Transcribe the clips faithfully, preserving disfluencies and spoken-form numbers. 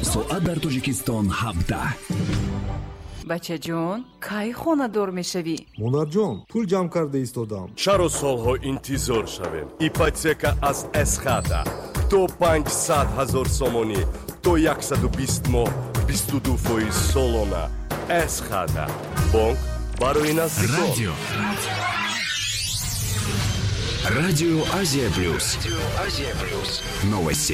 соат дар Тоҷикистон ҳабдаҳ. бачаҷон, кай хонадор мешавӣ? монарҷон, пул ҷамъ карда истодам. чаро солҳо интизор шавем? ипотека аз эсхата то панҷсад ҳазор сомонӣ то яксаду бист моҳ бисту ду фоиз солона. эсхата бонк барои наздикон. радио радио Азия плюс. Азия плюс. Новости.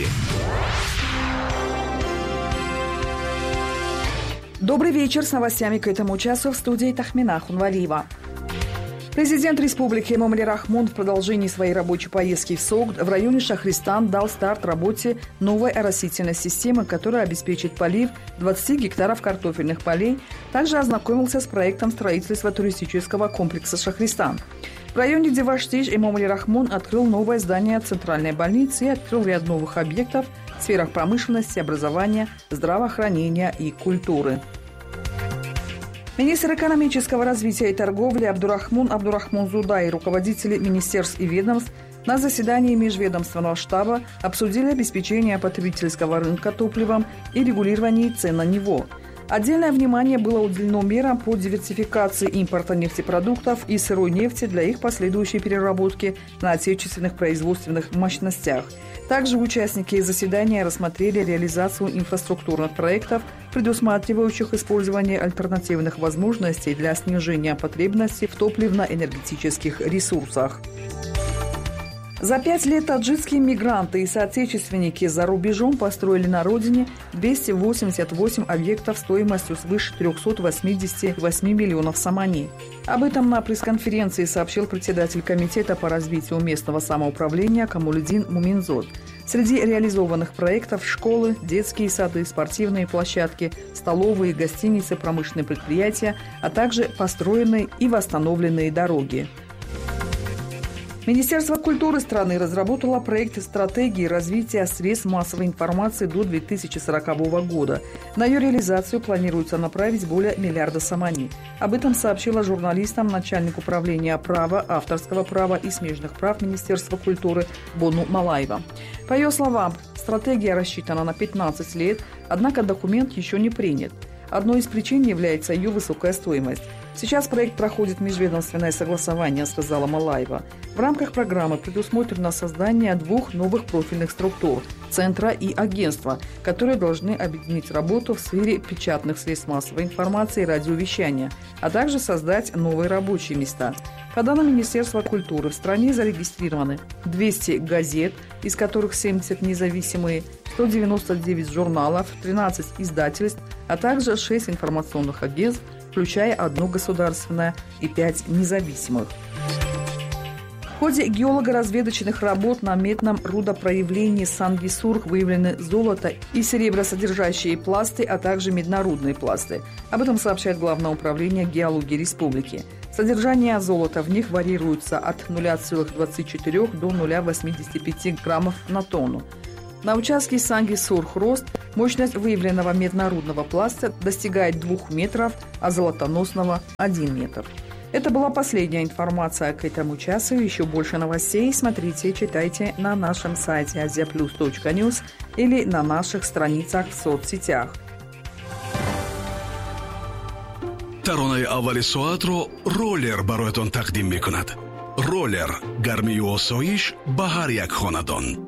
Добрый вечер. С новостями к этому часу в студии Тахмина Хунвалиева. Президент республики Эмомали Рахмон в продолжении своей рабочей поездки в Согд в районе Шахристан дал старт работе новой оросительной системы, которая обеспечит полив двадцати гектаров картофельных полей. Также ознакомился с проектом строительства туристического комплекса Шахристан. В районе Деваштиш Эмомали Рахмон открыл новое здание центральной больницы и открыл ряд новых объектов в сферах промышленности, образования, здравоохранения и культуры. Министр экономического развития и торговли Абдурахмон Абдурахмонзуда и руководители министерств и ведомств на заседании межведомственного штаба обсудили обеспечение потребительского рынка топливом и регулирование цен на него. Отдельное внимание было уделено мерам по диверсификации импорта нефтепродуктов и сырой нефти для их последующей переработки на отечественных производственных мощностях. Также участники заседания рассмотрели реализацию инфраструктурных проектов, предусматривающих использование альтернативных возможностей для снижения потребностей в топливно-энергетических ресурсах. За пять лет таджикские мигранты и соотечественники за рубежом построили на родине двести восемьдесят восемь объектов стоимостью свыше трехсот восьмидесяти восьми миллионов сомани. Об этом на пресс-конференции сообщил председатель комитета по развитию местного самоуправления Камулиддин Муминзод. Среди реализованных проектов школы, детские сады, спортивные площадки, столовые, гостиницы, промышленные предприятия, а также построенные и восстановленные дороги. Министерство культуры страны разработало проект стратегии развития средств массовой информации до две тысячи сорокового года. На ее реализацию планируется направить более миллиарда сомани. Об этом сообщила журналистам начальник управления права, авторского права и смежных прав Министерства культуры Бону Малаева. По ее словам, стратегия рассчитана на пятнадцать лет, однако документ еще не принят. Одной из причин является ее высокая стоимость. Сейчас проект проходит межведомственное согласование, сказала Малаева. В рамках программы предусмотрено создание двух новых профильных структур – центра и агентства, которые должны объединить работу в сфере печатных средств массовой информации и радиовещания, а также создать новые рабочие места. По данным Министерства культуры, в стране зарегистрированы двести газет, из которых семьдесят независимые, сто девяносто девять журналов, тринадцать издательств, а также шесть информационных агентств, включая одно государственное и пять независимых. В ходе геолого-разведочных работ на медном рудопроявлении Сангисур выявлены золото и серебросодержащие пласты, а также меднорудные пласты. Об этом сообщает Главное управление геологии республики. Содержание золота в них варьируется от нуля целых двадцати четырёх до нуля целых восьмидесяти пяти граммов на тонну. На участке Сангисур-Хрост мощность выявленного меднорудного пласта достигает двух метров, а золотоносного – один метр. Это была последняя информация к этому часу. Еще больше новостей смотрите и читайте на нашем сайте азия плюс точка ньюс или на наших страницах в соцсетях. таронаи аввали соатро роллер бароятон тақдим мекунад. роллер гармию осоиш ба ҳар як хонадон.